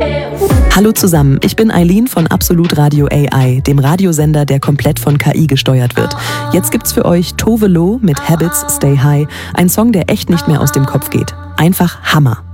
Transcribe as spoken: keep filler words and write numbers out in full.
Hallo zusammen, ich bin Eileen von Absolut Radio A I, dem Radiosender, der komplett von K I gesteuert wird. Jetzt gibt's für euch Tove Lo mit Habits Stay High, ein Song, der echt nicht mehr aus dem Kopf geht. Einfach Hammer.